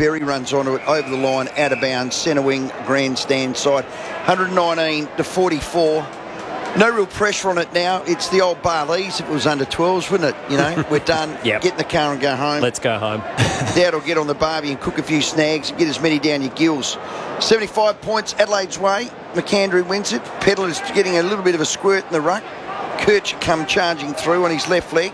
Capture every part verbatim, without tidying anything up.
Berry runs onto it, over the line, out of bounds, centre wing, grandstand side. one nineteen to forty-four. No real pressure on it now. It's the old Barleys if it was under twelves, wouldn't it? You know, we're done. Yep. Get in the car and go home. Let's go home. Dad will get on the barbie and cook a few snags and get as many down your gills. seventy-five points Adelaide's way. McAndrew wins it. Pedlar's getting a little bit of a squirt in the ruck. Kircher come charging through on his left leg.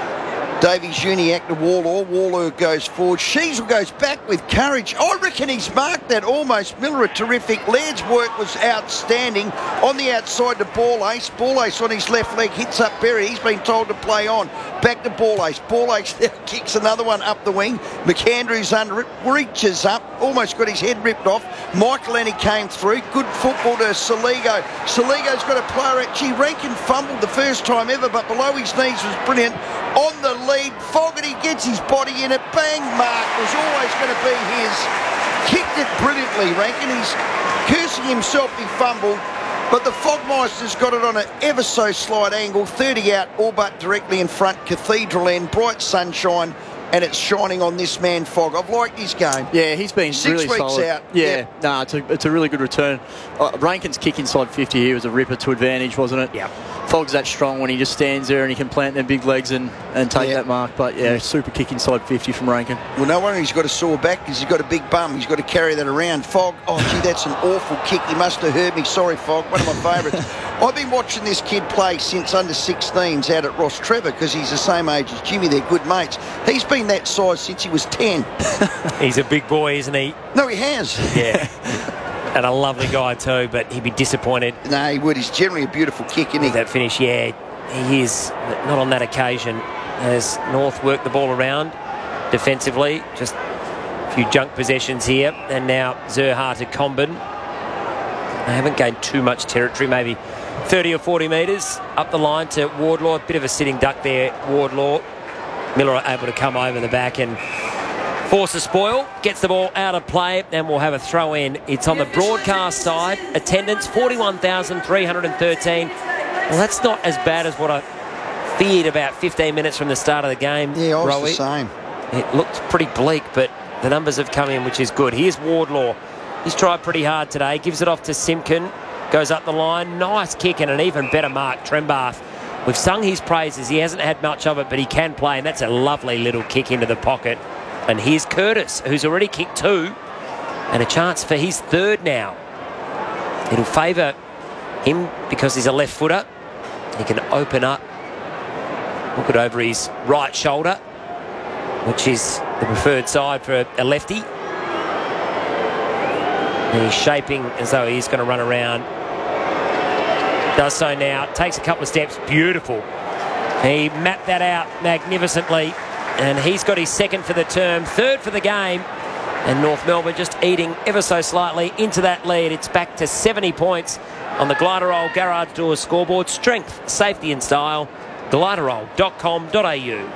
Davies Uniac to Warlaw. Warlaw goes forward. Sheasel goes back with courage. I reckon he's marked that almost. Miller, a terrific. Laird's work was outstanding. On the outside to Ball-Ace. Ball-Ace on his left leg hits up Berry. He's been told to play on. Back to Ball-Ace. Ball-Ace now kicks another one up the wing. McAndrew's under it. Reaches up. Almost got his head ripped off. Michael Annie came through. Good football to Saligo. Saligo's got a player. Actually, Rankin fumbled the first time ever, but below his knees was brilliant. On the lead, Fogarty gets his body in it. Bang, mark was always going to be his. Kicked it brilliantly, Rankin. He's cursing himself he fumbled, but the Fogmeisters got it on an ever so slight angle. thirty out, all but directly in front. Cathedral end, bright sunshine, and it's shining on this man, Fog. I've liked his game. Yeah, he's been Six really weeks solid. out. Yeah, Yep. no, it's a, it's a really good return. Uh, Rankin's kick inside fifty here was a ripper to advantage, wasn't it? Yeah. Fogg's that strong when he just stands there and he can plant them big legs and, and take Yeah. that mark. But, yeah, super kick inside fifty from Rankin. Well, no wonder he's got a sore back because he's got a big bum. He's got to carry that around. Fog, oh, gee, that's an awful kick. He must have heard me. Sorry, Fog. One of my favourites. I've been watching this kid play since under sixteens out at Ross Trevor because he's the same age as Jimmy. They're good mates. He's been that size since he was ten. He's a big boy, isn't he? No, he has. Yeah. And a lovely guy too, but he'd be disappointed No, he would. He's generally a beautiful kick, isn't he? with that finish. Yeah, he is, but not on that occasion. As North work the ball around defensively, just a few junk possessions here, and now Zerha to Comben. They haven't gained too much territory, maybe thirty or forty metres up the line to Wardlaw. A bit of a sitting duck there, Wardlaw. Miller able to come over the back and force a spoil, gets the ball out of play, and we'll have a throw in. It's on the broadcast side. Attendance forty-one thousand three hundred thirteen. Well, that's not as bad as what I feared about fifteen minutes from the start of the game. Yeah, I was Rowie. the same. It looked pretty bleak, but the numbers have come in, which is good. Here's Wardlaw. He's tried pretty hard today. Gives it off to Simpkin. Goes up the line. Nice kick and an even better mark, Trembath. We've sung his praises. He hasn't had much of it, but he can play, and that's a lovely little kick into the pocket. And here's Curtis, who's already kicked two, and a chance for his third now. It'll favour him because he's a left footer. He can open up, look it over his right shoulder, which is the preferred side for a lefty. And he's shaping as though he's going to run around. Does so now, takes a couple of steps, beautiful. He mapped that out magnificently. And he's got his second for the term, third for the game. And North Melbourne just eating ever so slightly into that lead. It's back to seventy points on the Gliderol Garage Doors scoreboard. Strength, safety and style. gliderol dot com dot a u.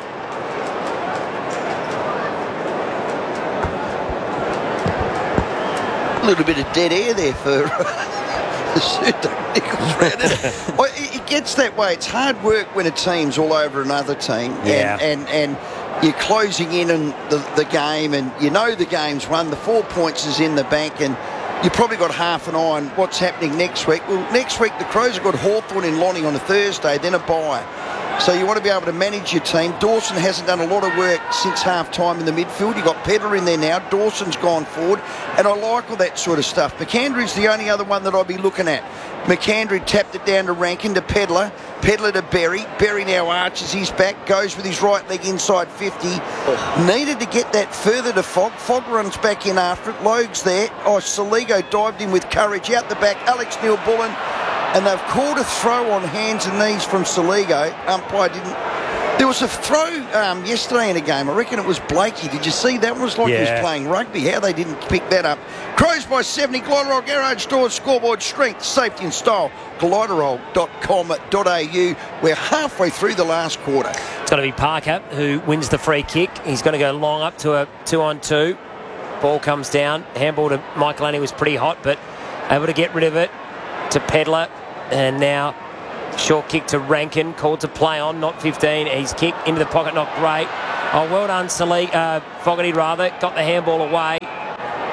A little bit of dead air there for the Nichols round it. Well, it. It gets that way. It's hard work when a team's all over another team. Yeah. And, and, and you're closing in on the, the game, and you know the game's won. The four points is in the bank, and you've probably got half an eye on what's happening next week. Well, next week the Crows have got Hawthorn in Lonnie on a Thursday, then a bye. So you want to be able to manage your team. Dawson hasn't done a lot of work since half-time in the midfield. You've got Pedler in there now. Dawson's gone forward. And I like all that sort of stuff. McAndrew's the only other one that I'll be looking at. McAndrew tapped it down to Rankin, to Pedler. Pedler to Berry. Berry now arches his back, goes with his right leg inside fifty. Oh. Needed to get that further to Fogg. Fogg runs back in after it. Logue's there. Oh, Saligo dived in with courage. Out the back, Alex Neil-Bullen. And they've called a throw on hands and knees from Saligo. Umpire didn't. There was a throw um, yesterday in a game. I reckon it was Blakey. Did you see that? It was like yeah. he was playing rugby. How they didn't pick that up. Crows by seventy. Gliderol Garage Doors scoreboard. Strength, safety and style. gliderol dot com dot a u. We're halfway through the last quarter. It's going to be Parker who wins the free kick. He's going to go long up to a two-on-two. Ball comes down. Handball to Michael Annie was pretty hot, but able to get rid of it to Pedler. And now short kick to Rankin, called to play on, not fifteen. He's kicked into the pocket, not great. Oh, well done, Sali, uh, Fogarty rather. Got the handball away.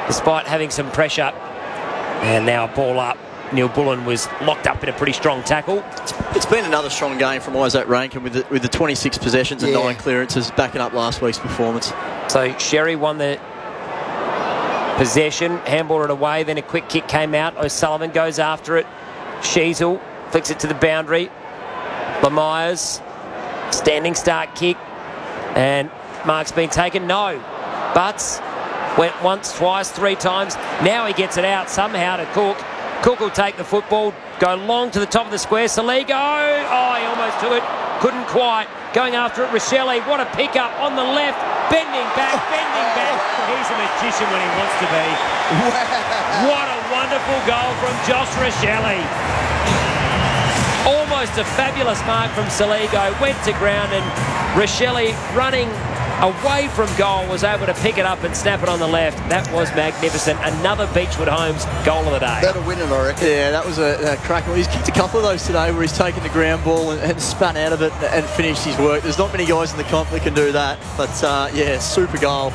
despite having some pressure. And now a ball up. Neil Bullen was locked up in a pretty strong tackle. It's been another strong game from Isaac Rankin with the, with the twenty-six possessions and yeah. nine clearances, backing up last week's performance. So Sherry won the possession, handballed it away, then a quick kick came out. O'Sullivan goes after it. Sheasel flicks it to the boundary. Lemires, standing start kick. And mark's been taken. No. Butts went once, twice, three times. Now he gets it out somehow to Cook. Cook will take the football, go long to the top of the square. Saligo, oh, he almost took it. Couldn't quite. Going after it, Rochelle. What a pickup on the left. Bending back, bending back. He's a magician when he wants to be. Wow. What a wonderful goal from Josh Rochelle. Almost a fabulous mark from Saligo. Went to ground and Rochelle running away from goal was able to pick it up and snap it on the left. That was magnificent. Another Beechwood Homes goal of the day. That'll win it, I reckon. Yeah, that was a, a cracker. He's kicked a couple of those today where he's taken the ground ball and, and spun out of it and finished his work. There's not many guys in the comp that can do that. But, uh, yeah, super goal.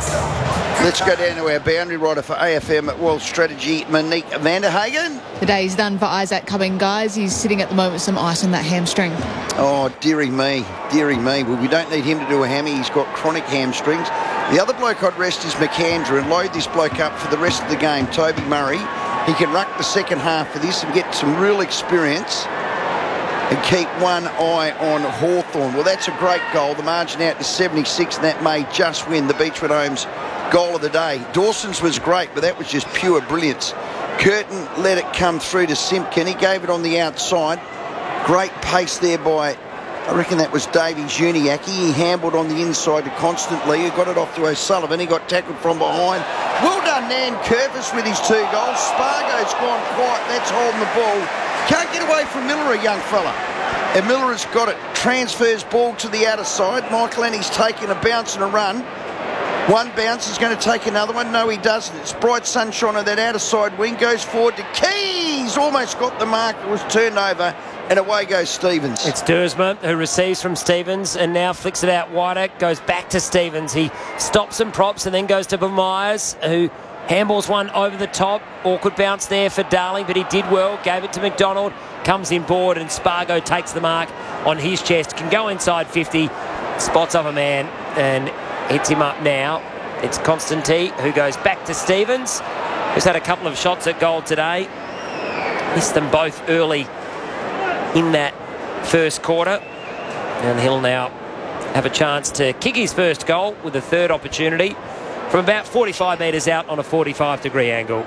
Let's go down to our boundary rider for A F M at World Strategy, Monique Vanderhagen. The day's done for Isaac Cumming, guys. He's sitting at the moment with some ice on that hamstring. Oh, dearie me, dearie me. Well, we don't need him to do a hammy. He's got chronic hamstrings. The other bloke I'd rest is McAndrew and load this bloke up for the rest of the game, Toby Murray. He can ruck the second half of this and get some real experience and keep one eye on Hawthorn. Well, that's a great goal. The margin out to seventy-six, and that may just win the Beechwood Homes goal of the day. Dawson's was great, but that was just pure brilliance. Curtin let it come through to Simpkin. He gave it on the outside. Great pace there by, I reckon that was Davies Uniacke. He handled on the inside to Constantly. He got it off to O'Sullivan. He got tackled from behind. Well done, Nan Curvis with his two goals. Spargo's gone quiet. That's holding the ball. Can't get away from Miller, a young fella. And Miller has got it. Transfers ball to the outer side. Michael Annie's taking a bounce and a run. One bounce, is going to take another one. No, he doesn't. It's bright sunshine on that outer side wing. Goes forward to Keys. Almost got the mark. It was turned over. And away goes Stevens. It's Dersma who receives from Stevens and now flicks it out wider. Goes back to Stevens. He stops and props and then goes to Myers, who handballs one over the top. Awkward bounce there for Darling, but he did well. Gave it to McDonald. Comes in board and Spargo takes the mark on his chest. Can go inside fifty. Spots off a man and hits him up now. It's Constantine who goes back to Stevens, who's had a couple of shots at goal today. Missed them both early in that first quarter. And he'll now have a chance to kick his first goal with a third opportunity from about forty-five metres out on a forty-five degree angle.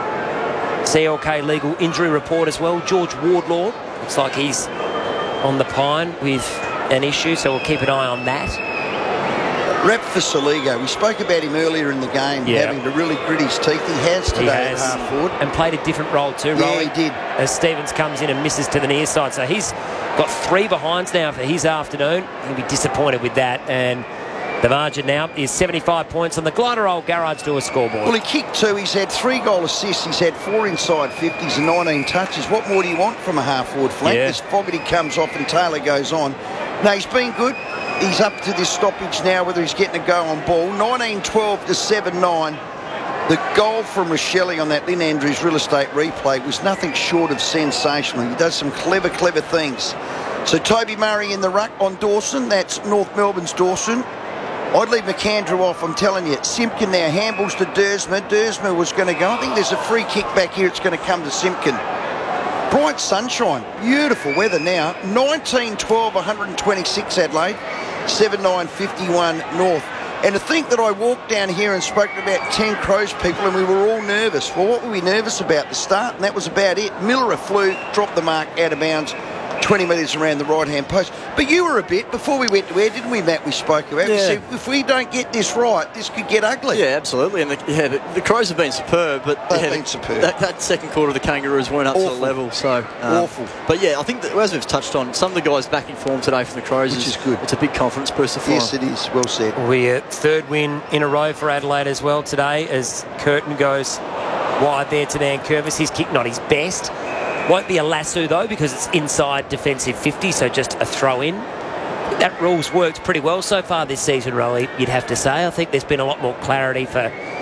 C L K legal injury report as well. George Wardlaw looks like he's on the pine with an issue, so we'll keep an eye on that. Rep for Saligo. We spoke about him earlier in the game, yeah. having to really grit his teeth. He has today he has, at half forward. and played a different role too. Yeah, Rolly, he did. As Stevens comes in and misses to the near side. So he's got three behinds now for his afternoon. He'll be disappointed with that. And the margin now is seventy-five points on the Glider Old Garage Door scoreboard. Well, he kicked two. He's had three goal assists. He's had four inside fifties and nineteen touches. What more do you want from a half-forward flank? Yeah. As Fogarty comes off and Taylor goes on. No, he's been good. He's up to this stoppage now, whether he's getting a go on ball. nineteen twelve to seven nine. The goal from Rochelle on that Lynn Andrews real estate replay was nothing short of sensational. He does some clever, clever things. So Toby Murray in the ruck on Dawson. That's North Melbourne's Dawson. I'd leave McAndrew off, I'm telling you. Simpkin now handballs to Dersma. Dersma was going to go. I think there's a free kick back here. It's going to come to Simpkin. Bright sunshine. Beautiful weather now. nineteen twelve, one twenty-six Adelaide. seven nine fifty-one North. And to think that I walked down here and spoke to about ten Crows people and we were all nervous. Well, what were we nervous about? The start, and that was about it. Miller a flew, dropped the mark out of bounds. twenty metres around the right-hand post. But you were a bit, before we went to air, didn't we, Matt, we spoke about? Yeah. We said, if we don't get this right, this could get ugly. Yeah, absolutely. And the, yeah, the, the Crows have been superb, but They've yeah, been the, superb. That, that second quarter of the Kangaroos weren't up Awful. to the level. So um, Awful. But yeah, I think that, as we've touched on, some of the guys back in form today for the Crows, Which is good. It's a big confidence booster for Yes, them. it is. Well said. We uh, third win in a row for Adelaide as well today as Curtin goes wide there to Nankervis. His kick not his best. Won't be a lasso though because it's inside defensive fifty, so just a throw in. That rule's worked pretty well so far this season, Rolly, you'd have to say. I think there's been a lot more clarity for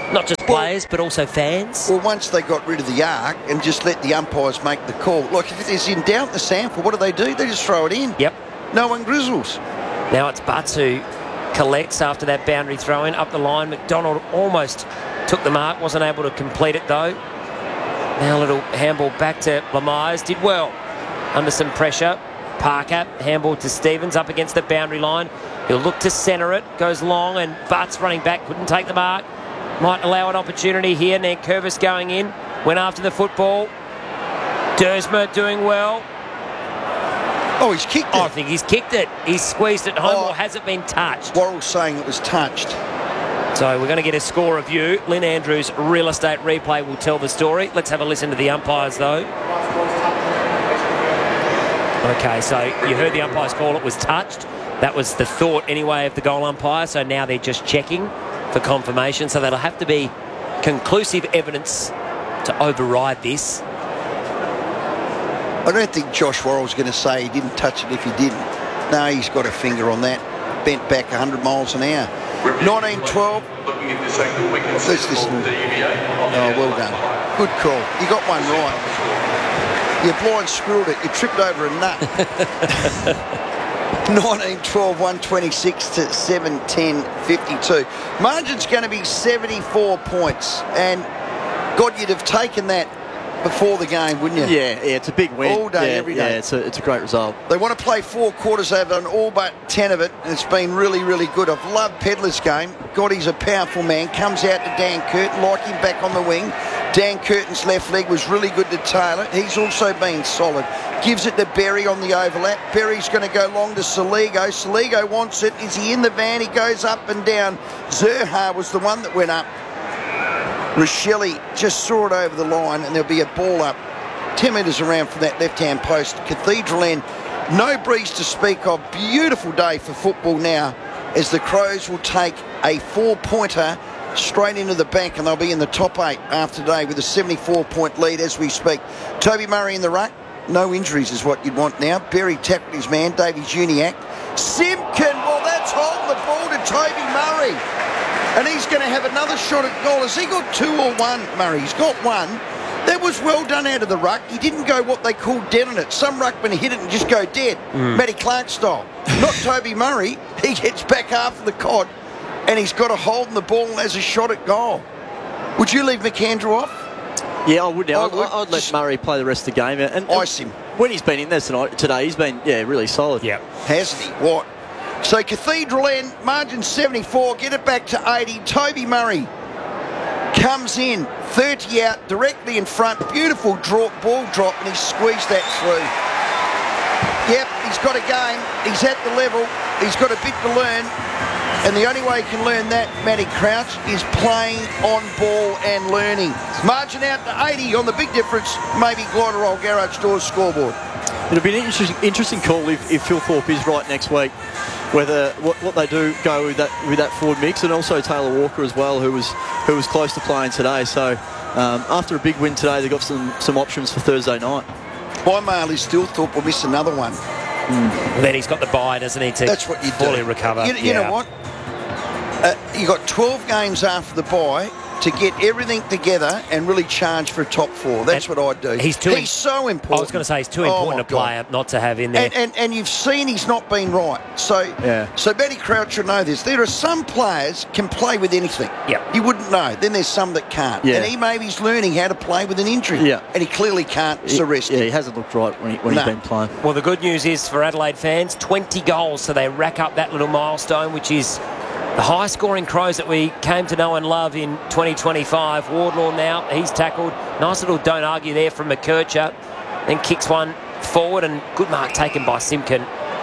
Not just Well- players, but also fans. Well, once they got rid of the arc and just let the umpires make the call, like if it's in doubt in the sample, what do they do? They just throw it in. Yep. No one grizzles. Now it's Butts who collects after that boundary throw-in up the line. McDonald almost took the mark, wasn't able to complete it though. Now a little handball back to Lamires. Did well under some pressure. Parker, handball to Stevens up against the boundary line. He'll look to centre it. Goes long and Butts running back. Couldn't take the mark. Might allow an opportunity here. Nankervis going in. Went after the football. Dersma doing well. Oh, he's kicked Oh, I it. think he's kicked it. He's squeezed it home, Oh. or has it been touched? Worrell's saying it was touched. So we're going to get a score review. Lynn Andrews' real estate replay will tell the story. Let's have a listen to the umpires, though. Okay, so you heard the umpires call it was touched. That was the thought, anyway, of the goal umpire. So now they're just checking for confirmation. So that'll have to be conclusive evidence to override this. I don't think Josh Worrell's going to say he didn't touch it if he didn't. No, he's got a finger on that. Bent back one hundred miles an hour. nineteen twelve. Let's listen. Oh, well done. Good call. You got one right. You blind squirreled it. You tripped over a nut. nineteen twelve, one twenty-six to seven ten fifty-two. Margin's going to be seventy-four points. And, God, you'd have taken that before the game, wouldn't you? Yeah, yeah, it's a big win. All day, yeah, every day. Yeah, it's a, it's a great result. They want to play four quarters. They've done all but ten of it, and it's been really, really good. I've loved Pedlar's game. God, he's a powerful man. Comes out to Dan Curtin, like him back on the wing. Dan Curtin's left leg was really good to Taylor. He's also been solid. Gives it to Berry on the overlap. Berry's going to go long to Saligo. Saligo wants it. Is he in the van? He goes up and down. Zerha was the one that went up. Rochelle just saw it over the line, and there'll be a ball up ten metres around from that left-hand post. Cathedral End, no breeze to speak of. Beautiful day for football now, as the Crows will take a four-pointer straight into the bank, and they'll be in the top eight after today with a seventy-four point lead as we speak. Toby Murray in the ruck. No injuries is what you'd want now. Berry tackled his man, Davey Juniac. Simpkin, well, that's holding the ball to Toby Murray. And he's going to have another shot at goal. Has he got two or one, Murray? He's got one. That was well done out of the ruck. He didn't go what they call dead on it. Some ruckmen hit it and just go dead. Mm. Matty Clark style. Not Toby Murray. He gets back after the cod, and he's got a hold in the ball and has a shot at goal. Would you leave McAndrew off? Yeah, I would now. I I'd, would. I'd let Just Murray play the rest of the game. And, and ice him. When he's been in there tonight, today, he's been, yeah, really solid. Yeah. Hasn't he? What? So Cathedral End, margin seventy-four, get it back to eighty. Toby Murray comes in, thirty out, directly in front. Beautiful draw, ball drop, and he squeezed that through. Yep, he's got a game. He's at the level. He's got a bit to learn. And the only way he can learn that, Matty Crouch, is playing on ball and learning. Margin out to eighty on the big difference, maybe Glyderol Garage Doors scoreboard. It'll be an interesting, interesting call if, if Phil Thorpe is right next week, whether what, what they do go with that with that forward mix, and also Taylor Walker as well, who was who was close to playing today. So um, after a big win today, they've got some some options for Thursday night. My mail is still Thorpe will miss another one. Mm. Then he's got the bye, doesn't he, to That's what you fully do. recover. You, you yeah. know what? Uh, you got twelve games after the bye to get everything together and really charge for a top four. That's And what I'd do. he's too He's in- so important. I was going to say he's too Oh, important my a player God. not to have in there. And, and and you've seen he's not been right. So Yeah. so Matty Crouch should know this. There are some players can play with anything. Yep. You wouldn't know. Then there's some that can't. Yeah. And he maybe's learning how to play with an injury. Yeah. And he clearly can't. It's He- arrested. Yeah, he hasn't looked right when, he, when No. he's been playing. Well, the good news is for Adelaide fans, twenty goals, so they rack up that little milestone, which is the high-scoring Crows that we came to know and love in twenty twenty-five. Wardlaw now, he's tackled. Nice little don't argue there from McKercher. Then kicks one forward, and good mark taken by Simpkin.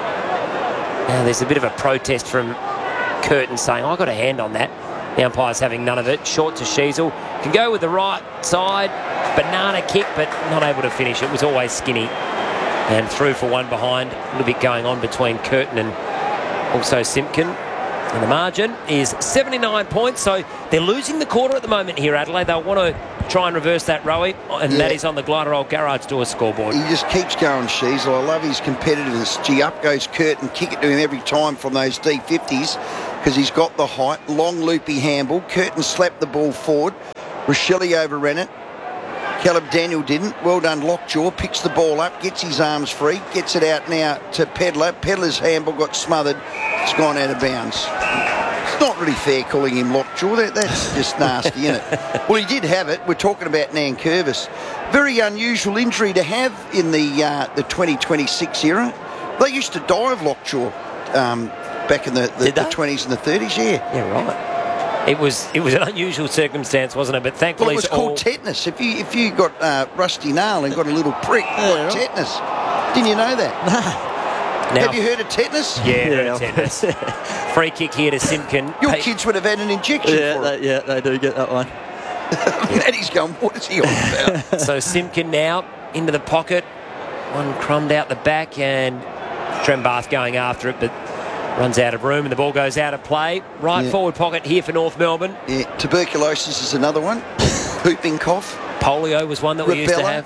Now there's a bit of a protest from Curtin saying, I got a hand on that. The umpire's having none of it. Short to Sheasel. Can go with the right side. Banana kick, but not able to finish. It was always skinny. And through for one behind. A little bit going on between Curtin and also Simpkin. And the margin is seventy-nine points. So they're losing the quarter at the moment here, Adelaide. They'll want to try and reverse that, Rowie. And Yeah. that is on the Glyderol Garage Doors scoreboard. He just keeps going, Sheasel. I love his competitiveness. Gee, up goes Curtin, kick it to him every time from those D fifties. because he's got the height. Long loopy handball. Curtin slapped the ball forward. Rochelle overran it. Caleb Daniel didn't. Well done, Lockjaw. Picks the ball up, gets his arms free, gets it out now to Pedler. Pedler's handball got smothered. It's gone out of bounds. It's not really fair calling him Lockjaw. That, that's just nasty, isn't it? Well, he did have it. We're talking about Nankervis. Very unusual injury to have in the uh, the twenty twenty-six era. They used to die of Lockjaw um, back in the, the, the twenties and the thirties, yeah. Yeah, right. It was it was an unusual circumstance, wasn't it? But thankfully, well, it was called all... tetanus. If you if you got uh, rusty nail and got a little prick, you got tetanus. Didn't you know that? Now, have you heard of tetanus? Yeah, Yeah. heard of tetanus. Free kick here to Simpkin. Your Hey, kids would have had an injection Yeah, for it. they, yeah, they do get that one. Daddy's going, what is he on about? So Simpkin now into the pocket. One crumbed out the back, and Trembath going after it, but runs out of room, and the ball goes out of play. Right Yeah. forward pocket here for North Melbourne. Yeah, tuberculosis is another one. Whooping cough. Polio was one that we used to Rubella, have.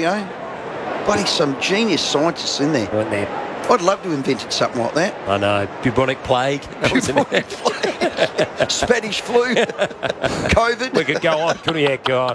polio. Bloody some genius scientists in there. Weren't there? I'd love to have invented something like that. I know. Bubonic plague. That was in Bubonic there. plague. Spanish flu. COVID. We could go on, couldn't we? Yeah, God.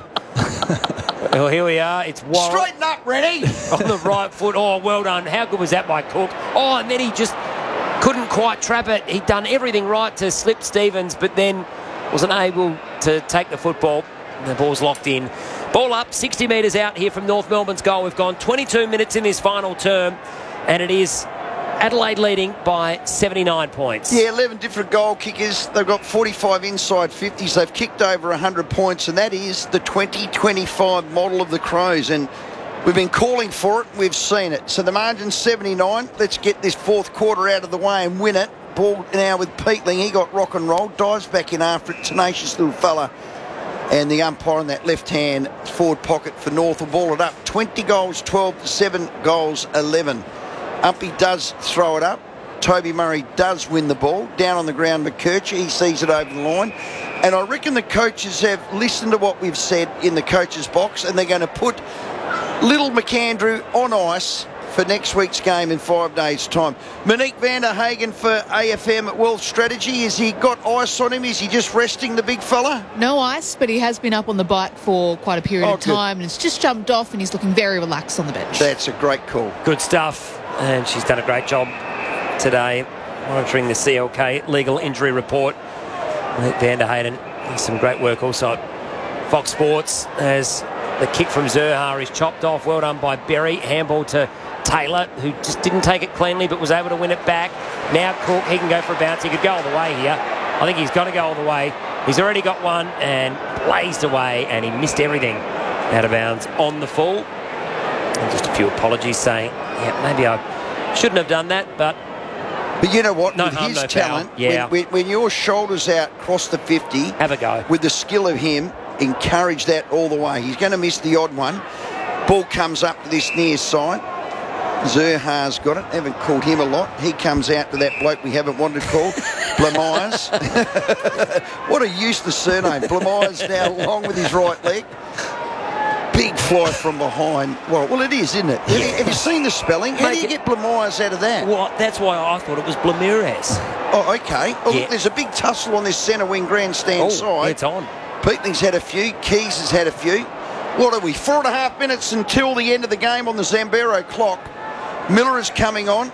Well, here we are. It's Warren Straighten up, Rennie. on the right foot. Oh, well done. How good was that by Cook? Oh, and then he just couldn't quite trap it. He'd done everything right to slip Stevens, but then wasn't able to take the football. The ball's locked in. Ball up, sixty metres out here from North Melbourne's goal. We've gone twenty-two minutes in this final term, and it is Adelaide leading by seventy-nine points. Yeah, eleven different goal kickers. They've got forty-five inside fifties. They've kicked over one hundred points, and that is the twenty twenty-five model of the Crows. And we've been calling for it. We've seen it. So the margin's seventy-nine. Let's get this fourth quarter out of the way and win it. Ball now with Peatling. He got rock and roll. Dives back in after it. Tenacious little fella. And the umpire in that left-hand forward pocket for North will ball it up. twenty goals, twelve to seven goals, eleven. Umpy does throw it up. Toby Murray does win the ball. Down on the ground, McKercher, he sees it over the line. And I reckon the coaches have listened to what we've said in the coaches' box, and they're going to put little McAndrew on ice for next week's game in five days' time. Monique van der Hagen for A F M Wealth Strategy. Has he got ice on him? Is he just resting the big fella? No ice, but he has been up on the bike for quite a period Oh, of time, and it's just jumped off, and he's looking very relaxed on the bench. That's a great call. Good stuff, and she's done a great job today monitoring the C L K legal injury report. Van der Hayden, some great work also at Fox Sports as the kick from Zerha is chopped off. Well done by Berry. Handball to Taylor, who just didn't take it cleanly but was able to win it back. Now Cook, he can go for a bounce. He could go all the way here. I think he's got to go all the way. He's already got one and blazed away, and he missed everything out of bounds on the full. And just a few apologies saying, yeah, maybe I shouldn't have done that, but But you know what? No with harm, his no talent, foul. Yeah. when, when, when your shoulders out across the fifty, have a go. with the skill of him, encourage that all the way. He's going to miss the odd one. Ball comes up to this near side. Zerha's got it. Haven't called him a lot. He comes out to that bloke we haven't wanted to call, Blamires. What a useless surname. Blamires now along with his right leg. Big fly from behind. Well, well, it is, isn't it? Have, you, have you seen the spelling? How do you Make get Blamires out of that? Well, that's why I thought it was Blamires. Oh, okay. Oh, Yeah. look, there's a big tussle on this centre wing grandstand Oh, side. it's on. Peatling's had a few. Keys has had a few. What are we? Four and a half minutes until the end of the game on the Zambero clock. Miller is coming on.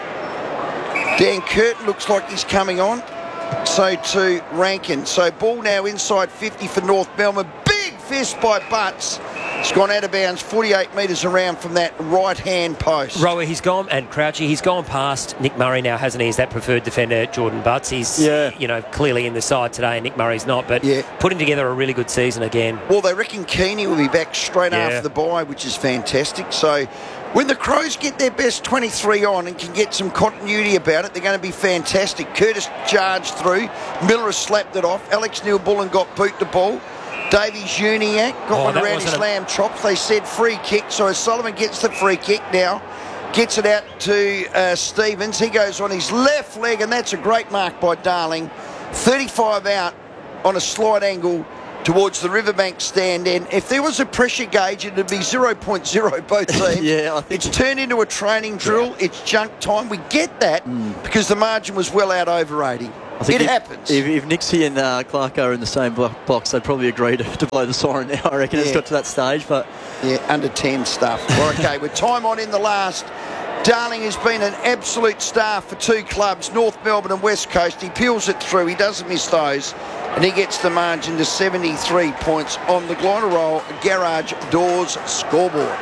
Dan Curtin looks like he's coming on. So to Rankin. So ball now inside fifty for North Melbourne. Big fist by Butts. It's gone out of bounds forty-eight metres around from that right-hand post. Rower, he's gone, and Crouchy, he's gone past Nick Murray now, hasn't he? He's that preferred defender, Jordan Butts. He's, Yeah. you know, clearly in the side today. Nick Murray's not, but Yeah. putting together a really good season again. Well, they reckon Keeney will be back straight Yeah. after the bye, which is fantastic. So when the Crows get their best twenty-three on and can get some continuity about it, they're going to be fantastic. Curtis charged through. Miller has slapped it off. Alex Neil-Bullen got boot the ball. Davies Uniac got Oh, one that around his wasn't a- lamb chops. They said free kick. So O'Sullivan gets the free kick now. Gets it out to uh, Stevens. He goes on his left leg, and that's a great mark by Darling. thirty-five out on a slight angle towards the Riverbank stand end. If there was a pressure gauge, it would be zero point zero both teams. Yeah, I think It's turned into a training drill. It's junk time. We get that because the margin was well out over eighty. I think It if, happens. If, if Nixie and uh, Clark are in the same blo- box, they'd probably agree to, to blow the siren now. I reckon Yeah. it's got to that stage, but Yeah, under ten stuff. Well, okay, with time on in the last, Darling has been an absolute star for two clubs, North Melbourne and West Coast. He peels it through. He doesn't miss those. And he gets the margin to seventy-three points on the Glynarol Garage Doors scoreboard.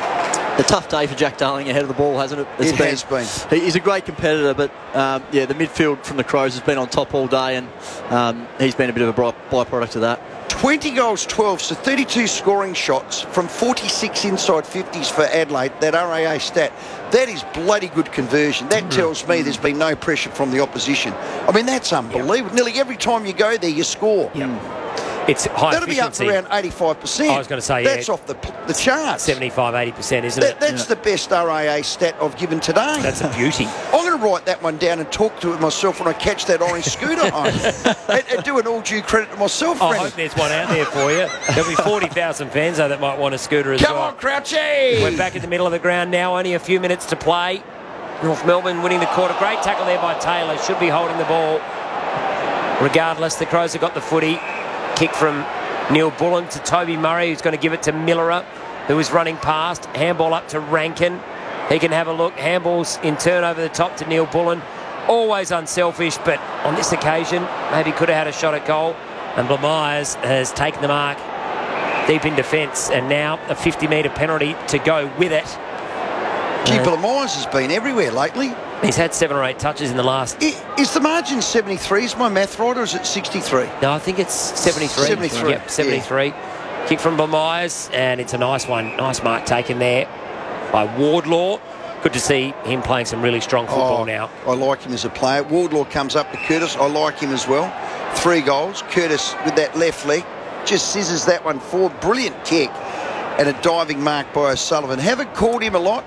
a tough day for Jack Darling ahead of the ball, hasn't it? It's It has been. He, he's a great competitor, but um, yeah, the midfield from the Crows has been on top all day, and um, he's been a bit of a by- byproduct of that. twenty goals, twelve, so thirty-two scoring shots from forty-six inside fifties for Adelaide, that R A A stat. That is bloody good conversion. That tells me there's been no pressure from the opposition. I mean, that's unbelievable. Yep. Nearly every time you go there, you score. Yep. It's high That'll efficiency. be up around eighty-five percent. I was going to say, yeah. That's off the, the charts. seventy-five, eighty percent, isn't That, it? that's Yeah. the best R A A stat I've given today. That's a beauty. I'm going to write that one down and talk to it myself when I catch that orange scooter home. and, and do an all due credit to myself, I Freddie. hope there's one out there for you. There'll be forty thousand fans, though, that might want a scooter as Come well. on, Crouchy! We're back in the middle of the ground now, only a few minutes to play. North Melbourne winning the quarter. Great tackle there by Taylor. Should be holding the ball. Regardless, the Crows have got the footy. Kick from Neil Bullen to Toby Murray, who's going to give it to Millerer, who is running past. Handball up to Rankin. He can have a look. Handballs in turn over the top to Neil Bullen. Always unselfish, but on this occasion, maybe could have had a shot at goal. And Blamires has taken the mark deep in defence, and now a fifty metre penalty to go with it. Gee, Blamires has been everywhere lately. He's had seven or eight touches in the last... I, is the margin seventy-three? Is my math right, or is it sixty-three? No, I think it's seventy-three. seventy-three, Yep, seventy-three. Kick from Blamires, and it's a nice one. Nice mark taken there by Wardlaw. Good to see him playing some really strong football Oh, now. I like him as a player. Wardlaw comes up to Curtis. I like him as well. Three goals. Curtis with that left leg just scissors that one forward. Brilliant kick. And a diving mark by O'Sullivan. Haven't called him a lot.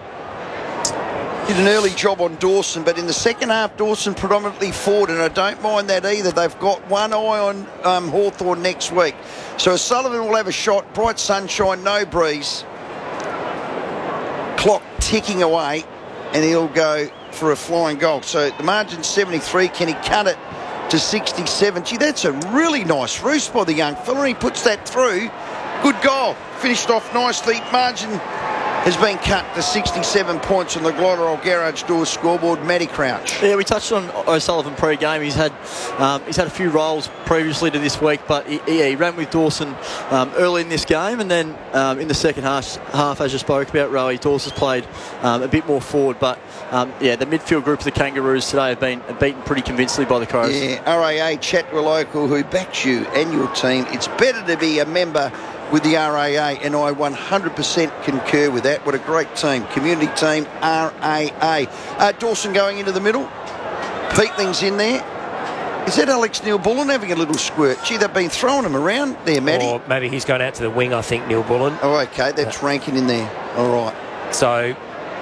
Did an early job on Dawson, but in the second half, Dawson predominantly forward, and I don't mind that either. They've got one eye on um, Hawthorn next week. So O'Sullivan will have a shot. Bright sunshine, no breeze. Clock ticking away, and he'll go for a flying goal. So the margin's seventy-three. Can he cut it to sixty-seven? Gee, that's a really nice roost by the young fella. He puts that through. Good goal. Finished off nicely. Margin has been cut to sixty-seven points on the Glynarol Garage Doors scoreboard. Matty Crouch. Yeah, we touched on O'Sullivan pre-game. He's had um, he's had a few roles previously to this week, but he, yeah, he ran with Dawson um, early in this game, and then um, in the second half, half as you spoke about, Rowie, Dawson's played um, a bit more forward. But um, yeah, the midfield group of the Kangaroos today have been beaten pretty convincingly by the Crows. Yeah, R A A, chat to a local who backs you and your team. It's better to be a member with the R A A, and I one hundred percent concur with that. What a great team. Community team, R A A. Uh, Dawson going into the middle. Peatling's in there. Is that Alex Neil Bullen having a little squirt? Gee, they've been throwing him around there, Matty. Or maybe he's gone out to the wing, I think, Neil Bullen. Oh, okay, that's Rankin in there. All right. So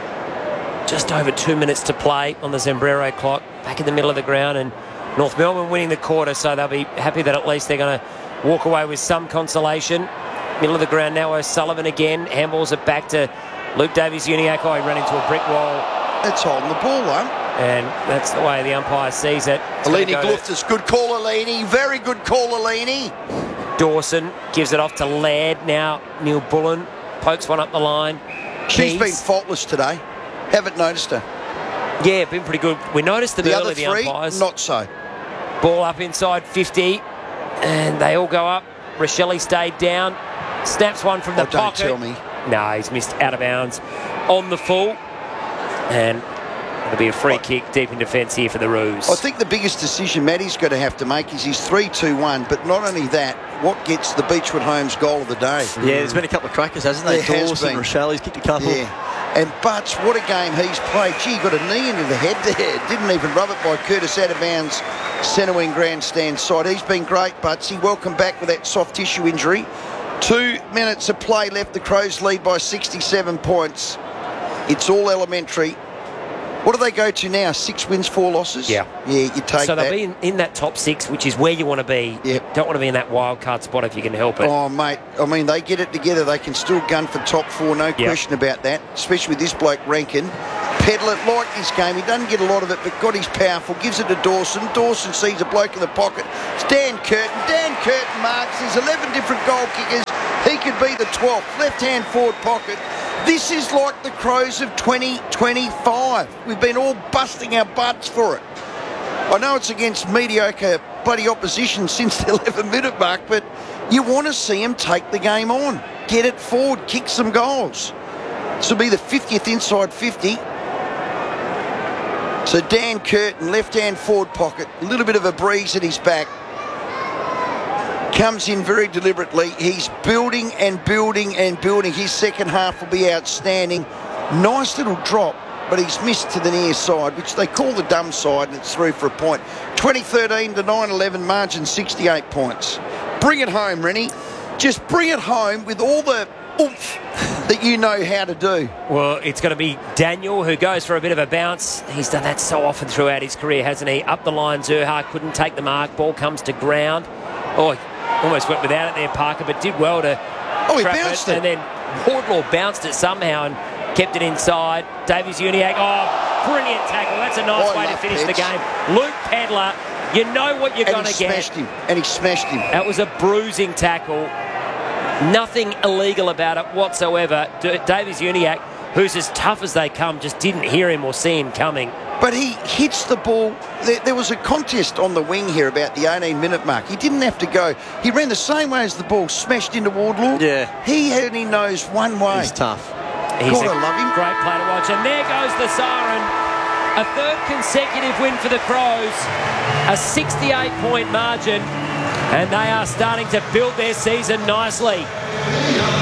just over two minutes to play on the Zambrero clock. Back in the middle of the ground, and North Melbourne winning the quarter, so they'll be happy that at least they're going to walk away with some consolation. Middle of the ground now, O'Sullivan again. Handballs it back to Luke Davies-Uniacke. He ran into a brick wall, That's holding the ball, though. and that's the way the umpire sees it. It's gonna Alini go to Gluftus, good call, Alini. Very good call, Alini. Dawson gives it off to Laird. Now Neil Bullen pokes one up the line. She's Keys. been faultless today. Haven't noticed her. Yeah, been pretty good. We noticed them The early, other the three, umpires. not so. Ball up inside fifty, and they all go up. Rochelle stayed down. Snaps one from the Oh, don't pocket. tell me. No, he's missed out of bounds on the full. And it'll be a free I- kick deep in defence here for the Roos. I think the biggest decision Matty's going to have to make is his three two one, but not only that, what gets the Beechwood Homes goal of the day? Yeah, there's been a couple of crackers, hasn't there? There has Dawson, been. Rochelle, he's kicked a couple. Yeah. And Butts, what a game he's played. Gee, he got a knee into the head there. Didn't even rub it by Curtis out of bounds. Centre wing grandstand side. He's been great, Buttsy. Welcome back with that soft tissue injury. Two minutes of play left. The Crows lead by sixty-seven points. It's all elementary. What do they go to now? Six wins, four losses? Yeah. Yeah, you take so that. they'll be in, in that top six, which is where you want to be. Yep. Don't want to be in that wild card spot if you can help it. Oh, mate, I mean, they get it together. They can still gun for top four, no Yep. question about that, especially with this bloke Rankin. Pedal it, like this game. He doesn't get a lot of it, but God, he's powerful. Gives it to Dawson. Dawson sees a bloke in the pocket. It's Dan Curtin. Dan Curtin marks. There's eleven different goal kickers. He could be the twelfth. Left-hand forward pocket. This is like the Crows of twenty twenty-five. We've been all busting our butts for it. I know it's against mediocre bloody opposition since the eleven minute mark, but you want to see him take the game on. Get it forward. Kick some goals. This will be the fiftieth inside fifty. So Dan Curtin, left-hand forward pocket, a little bit of a breeze at his back. Comes in very deliberately. He's building and building and building. His second half will be outstanding. Nice little drop, but he's missed to the near side, which they call the dumb side, and it's through for a point. twenty thirteen to nine eleven, margin sixty-eight points. Bring it home, Rennie. Just bring it home with all the oomph that you know how to do. Well, it's going to be Daniel who goes for a bit of a bounce. He's done that so often throughout his career, hasn't he? Up the line, Zerha couldn't take the mark. Ball comes to ground. Oh, almost went without it there, Parker, but did well to Oh, he trap bounced it. it. And then Wardlaw bounced it somehow and kept it inside. Davies Uniacke, oh, brilliant tackle. That's a nice Oh, I way to love finish the Peds. game. Luke Pedler, you know what you're And going he to get. smashed him. And he smashed him. That was a bruising tackle. Nothing illegal about it whatsoever. D- Davies Uniacke, who's as tough as they come, just didn't hear him or see him coming. But he hits the ball. There, there was a contest on the wing here about the eighteen minute mark. He didn't have to go. He ran the same way as the ball smashed into Wardlaw. Yeah. He only knows one way. He's tough. He's God, a I love him. great player to watch. And there goes the siren. A third consecutive win for the Crows. A sixty-eight point margin. And they are starting to build their season nicely.